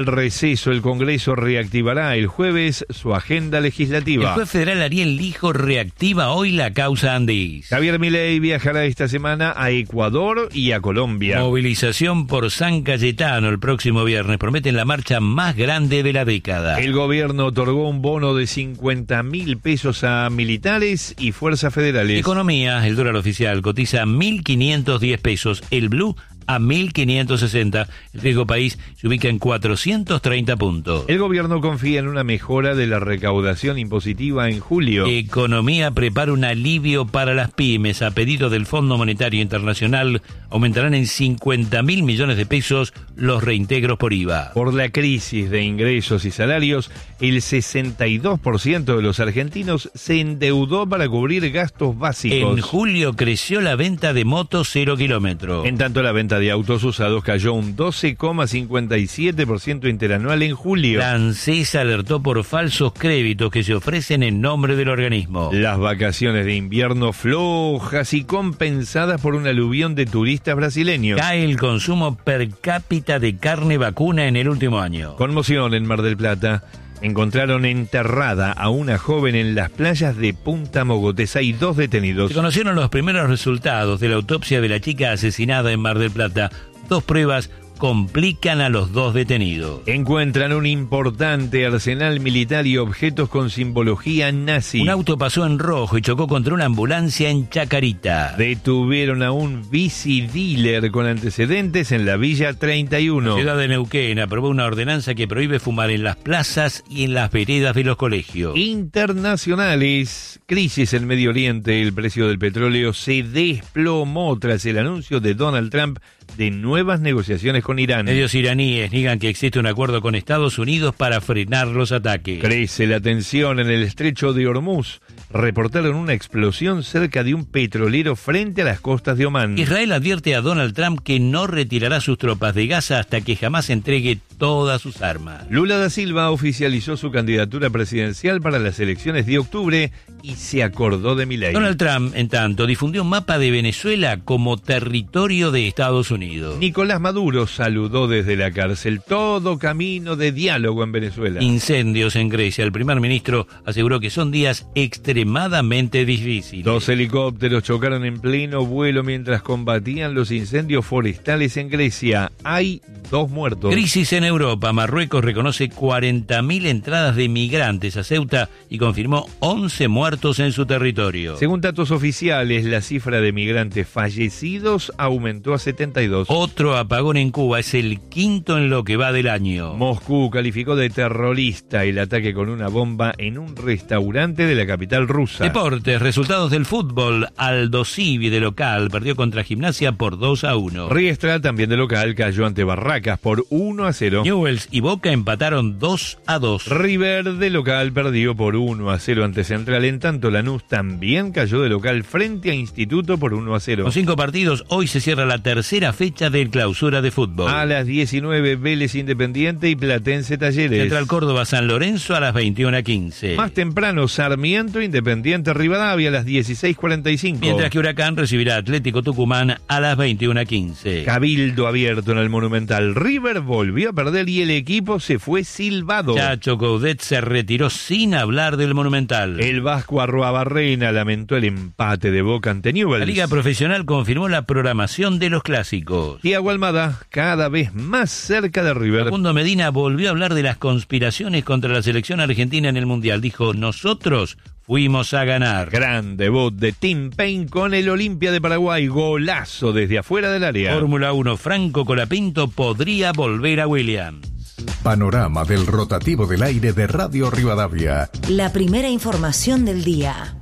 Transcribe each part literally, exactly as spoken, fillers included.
Receso, el Congreso reactivará el jueves su agenda legislativa. El juez federal Ariel Lijo reactiva hoy la causa Andís. Javier Milei viajará esta semana a Ecuador y a Colombia. Movilización por San Cayetano el próximo viernes. Prometen la marcha más grande de la década. El gobierno otorgó un bono de cincuenta mil pesos a militares y fuerzas federales. Economía, el dólar oficial cotiza mil quinientos diez pesos. El blue a mil quinientos sesenta. El riesgo país se ubica en cuatrocientos treinta puntos. El gobierno confía en una mejora de la recaudación impositiva en julio. Economía prepara un alivio para las pymes. A pedido del Fondo Monetario Internacional, aumentarán en cincuenta mil millones de pesos los reintegros por I V A. Por la crisis de ingresos y salarios, el sesenta y dos por ciento de los argentinos se endeudó para cubrir gastos básicos. En julio creció la venta de motos cero kilómetros. En tanto, la venta de autos usados cayó un doce coma cincuenta y siete por ciento interanual en julio. La ANSES alertó por falsos créditos que se ofrecen en nombre del organismo. Las vacaciones de invierno flojas y compensadas por un aluvión de turistas brasileños. Cae el consumo per cápita de carne vacuna en el último año. Conmoción en Mar del Plata. Encontraron enterrada a una joven en las playas de Punta Mogotes. Hay dos detenidos. Se conocieron los primeros resultados de la autopsia de la chica asesinada en Mar del Plata. Dos pruebas complican a los dos detenidos. Encuentran un importante arsenal militar y objetos con simbología nazi. Un auto pasó en rojo y chocó contra una ambulancia en Chacarita. Detuvieron a un bici dealer con antecedentes en la Villa treinta y uno. La ciudad de Neuquén aprobó una ordenanza que prohíbe fumar en las plazas y en las veredas de los colegios. Internacionales. Crisis en Medio Oriente. El precio del petróleo se desplomó tras el anuncio de Donald Trump de nuevas negociaciones con Irán. Medios iraníes niegan que existe un acuerdo con Estados Unidos para frenar los ataques. Crece la tensión en el estrecho de Hormuz. Reportaron una explosión cerca de un petrolero frente a las costas de Omán. Israel advierte a Donald Trump que no retirará sus tropas de Gaza hasta que jamás entregue todas sus armas. Lula da Silva oficializó su candidatura presidencial para las elecciones de octubre y se acordó de Milei. Donald Trump, en tanto, difundió un mapa de Venezuela como territorio de Estados Unidos. Nicolás Maduro saludó desde la cárcel todo camino de diálogo en Venezuela. Incendios en Grecia. El primer ministro aseguró que son días extremadamente difíciles. Dos helicópteros chocaron en pleno vuelo mientras combatían los incendios forestales en Grecia. Hay dos muertos. Crisis en Europa. Marruecos reconoce cuarenta mil entradas de migrantes a Ceuta y confirmó once muertos en su territorio. Según datos oficiales, la cifra de migrantes fallecidos aumentó a setenta y dos. Otro apagón en Cuba, es el quinto en lo que va del año. Moscú calificó de terrorista el ataque con una bomba en un restaurante de la capital rusa. Deportes, resultados del fútbol. Aldo Civi de local perdió contra Gimnasia por dos a uno. Riestra, también de local, cayó ante Barracas por uno a cero. Newell's y Boca empataron dos a dos. River de local perdió por uno a cero ante Central. En tanto, Lanús también cayó de local frente a Instituto por uno a cero. Con cinco partidos, hoy se cierra la tercera fecha del clausura de fútbol. A las diecinueve, Vélez Independiente y Platense Talleres. Central Córdoba San Lorenzo a las veintiuna quince. Más temprano, Sarmiento Independiente Rivadavia a las dieciséis cuarenta y cinco. Mientras que Huracán recibirá Atlético Tucumán a las veintiuna quince. Cabildo abierto en el Monumental. River volvió a perder y el equipo se fue silbado. Chacho Coudet se retiró sin hablar del Monumental. El vasco Arruabarrena lamentó el empate de Boca ante Newell's. La Liga Profesional confirmó la programación de los clásicos. Thiago Almada cada vez más cerca de River. Facundo Medina volvió a hablar de las conspiraciones contra la selección argentina en el Mundial. Dijo, nosotros fuimos a ganar. Gran debut de Tim Payne con el Olimpia de Paraguay. Golazo desde afuera del área. Fórmula uno, Franco Colapinto podría volver a Williams. Panorama del rotativo del aire de Radio Rivadavia. La primera información del día.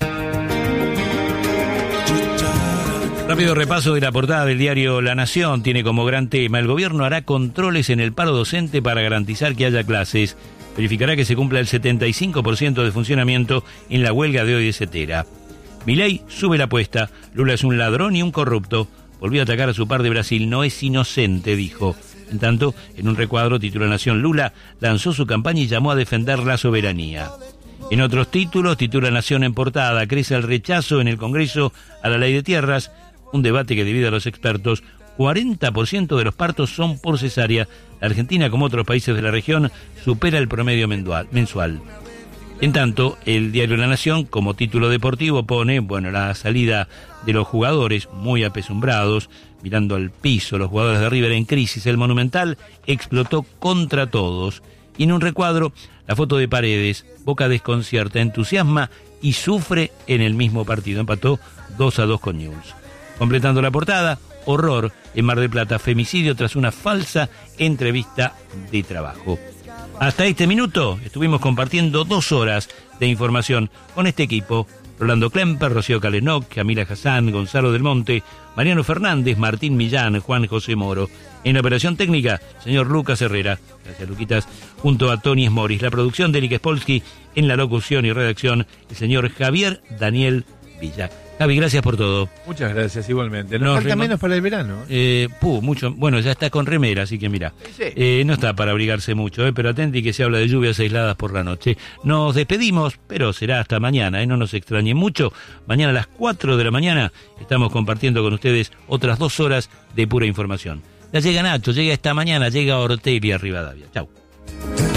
Rápido repaso de la portada del diario La Nación. Tiene como gran tema: el gobierno hará controles en el paro docente para garantizar que haya clases. Verificará que se cumpla el setenta y cinco por ciento de funcionamiento en la huelga de hoy de Cetera. Milei sube la apuesta. Lula es un ladrón y un corrupto. Volvió a atacar a su par de Brasil. No es inocente, dijo. En tanto, en un recuadro titula Nación, Lula lanzó su campaña y llamó a defender la soberanía. En otros títulos, titula Nación en portada, crece el rechazo en el Congreso a la ley de tierras, un debate que divide a los expertos, cuarenta por ciento de los partos son por cesárea. La Argentina, como otros países de la región, supera el promedio mensual. En tanto, el diario La Nación, como título deportivo, pone, bueno, la salida de los jugadores muy apesumbrados, mirando al piso, los jugadores de River en crisis. El Monumental explotó contra todos. Y en un recuadro, la foto de Paredes, Boca desconcierta, entusiasma y sufre en el mismo partido. Empató dos a dos con Newell's. Completando la portada, horror en Mar del Plata, femicidio tras una falsa entrevista de trabajo. Hasta este minuto estuvimos compartiendo dos horas de información con este equipo: Rolando Klemper, Rocío Calenok, Camila Hassan, Gonzalo del Monte, Mariano Fernández, Martín Millán, Juan José Moro. En la operación técnica, señor Lucas Herrera, gracias Luquitas, junto a Tony Smoris. La producción de Eric Spolsky, en la locución y redacción, el señor Javier Daniel Villa. Javi, gracias por todo. Muchas gracias, igualmente. Nos, Nos falta remo- menos para el verano. Eh, puh, mucho, bueno, ya está con remera, así que mira, Sí. eh, no está para abrigarse mucho, eh, pero atenti que se habla de lluvias aisladas por la noche. Nos despedimos, pero será hasta mañana, eh, no nos extrañen mucho. Mañana a las cuatro de la mañana estamos compartiendo con ustedes otras dos horas de pura información. Ya llega Nacho, llega esta mañana, llega Ortelia Rivadavia. Chau.